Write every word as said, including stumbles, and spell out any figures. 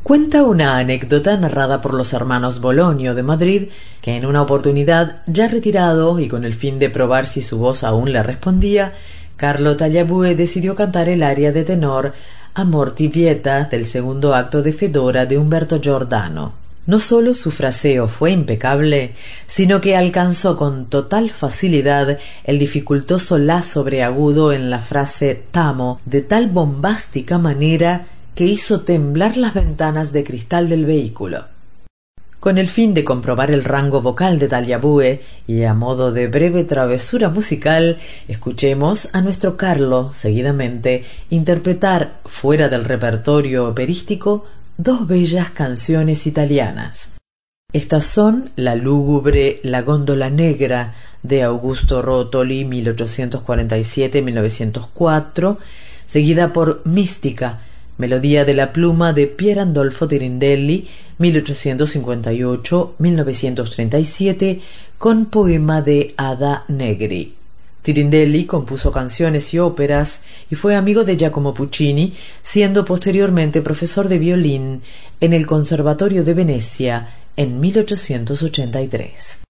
Cuenta una anécdota narrada por los hermanos Bologno de Madrid que en una oportunidad, ya retirado y con el fin de probar si su voz aún le respondía, Carlo Tagliabue decidió cantar el aria de tenor Amor ti vieta del segundo acto de Fedora de Umberto Giordano. No solo su fraseo fue impecable, sino que alcanzó con total facilidad el dificultoso la sobreagudo en la frase tamo de tal bombástica manera que hizo temblar las ventanas de cristal del vehículo. Con el fin de comprobar el rango vocal de Tagliabue y a modo de breve travesura musical, escuchemos a nuestro Carlo, seguidamente, interpretar, fuera del repertorio operístico, dos bellas canciones italianas. Estas son la lúgubre La góndola negra de Augusto Rotoli mil ochocientos cuarenta y siete a mil novecientos cuatro, seguida por Mística, melodía de la pluma de Pier Andolfo Tirindelli mil ochocientos cincuenta y ocho a mil novecientos treinta y siete, con poema de Ada Negri. Tirindelli compuso canciones y óperas y fue amigo de Giacomo Puccini, siendo posteriormente profesor de violín en el Conservatorio de Venecia en mil ochocientos ochenta y tres.